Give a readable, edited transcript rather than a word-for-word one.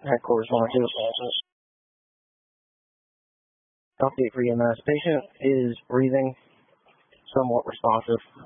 Headquarters 102. Update for EMS. Patient is breathing, somewhat responsive.